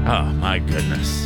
Oh, my goodness.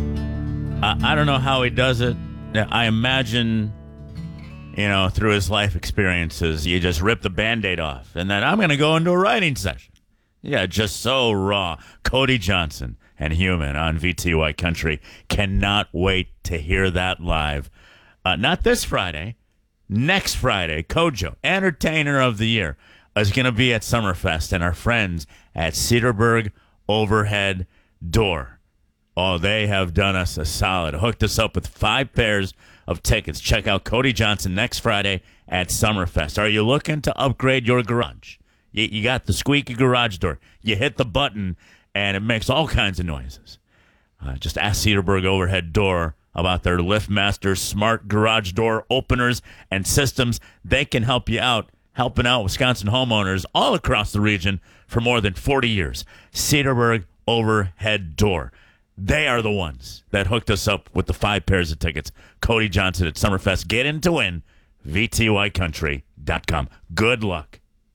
I don't know how he does it. I imagine, through his life experiences, you just rip the Band-Aid off, and then I'm going to go into a writing session. Yeah, just so raw. Cody Johnson and Human on VTY Country. Cannot wait to hear that live. Not this Friday. Next Friday, Kojo, Entertainer of the Year, is going to be at Summerfest, and our friends at Cedarburg Overhead Door. Oh, they have done us a solid. Hooked us up with 5 pairs of tickets. Check out Cody Johnson next Friday at Summerfest. Are you looking to upgrade your garage? You got the squeaky garage door. You hit the button, and it makes all kinds of noises. Just ask Cedarburg Overhead Door about their LiftMaster smart garage door openers and systems. They can help you out, helping out Wisconsin homeowners all across the region for more than 40 years. Cedarburg Overhead Door. They are the ones that hooked us up with the 5 pairs of tickets. Cody Johnson at Summerfest. Get in to win. VTYCountry.com. Good luck.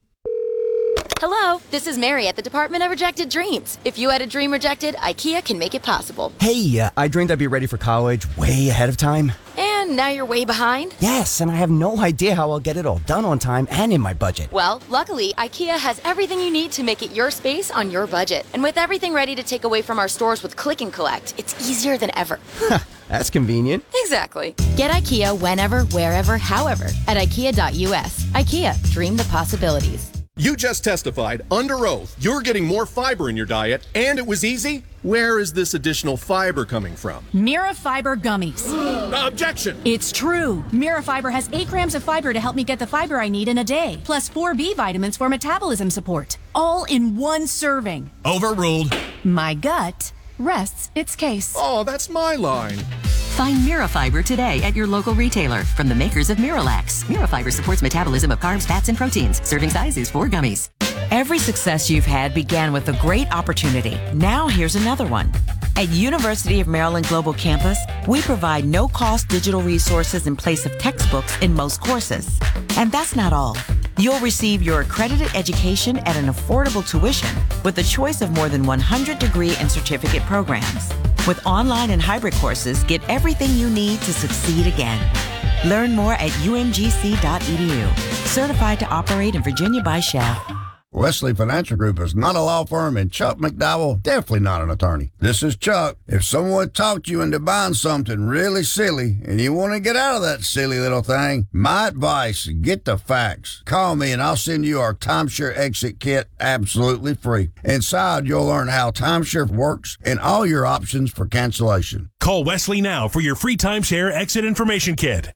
Hello, this is Mary at the Department of Rejected Dreams. If you had a dream rejected, IKEA can make it possible. Hey, I dreamed I'd be ready for college way ahead of time. And now you're way behind? Yes, and I have no idea how I'll get it all done on time and in my budget. Well, luckily, IKEA has everything you need to make it your space on your budget. And with everything ready to take away from our stores with Click and Collect, it's easier than ever. That's convenient. Exactly. Get IKEA whenever, wherever, however at IKEA.us. IKEA, dream the possibilities. You just testified under oath you're getting more fiber in your diet, and it was easy? Where is this additional fiber coming from? Mira Fiber Gummies. Objection! It's true. Mira Fiber has 8 grams of fiber to help me get the fiber I need in a day, plus 4 B vitamins for metabolism support. All in one serving. Overruled. My gut rests its case. Oh, that's my line. Find Mirafiber today at your local retailer from the makers of Miralax. Mirafiber supports metabolism of carbs, fats, and proteins. Serving size is 4 gummies. Every success you've had began with a great opportunity. Now here's another one. At University of Maryland Global Campus, we provide no-cost digital resources in place of textbooks in most courses. And that's not all. You'll receive your accredited education at an affordable tuition with a choice of more than 100 degree and certificate programs. With online and hybrid courses, get everything you need to succeed again. Learn more at umgc.edu. Certified to operate in Virginia by Shell. Wesley Financial Group is not a law firm, and Chuck McDowell definitely not an attorney. This is Chuck. If someone talked you into buying something really silly and you want to get out of that silly little thing, my advice, get the facts. Call me and I'll send you our timeshare exit kit absolutely free. Inside, you'll learn how timeshare works and all your options for cancellation. Call Wesley now for your free timeshare exit information kit.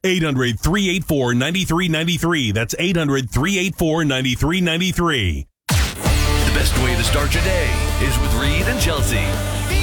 800-384-9393. That's 800-384-9393. The best way to start your day is with Reed and Chelsea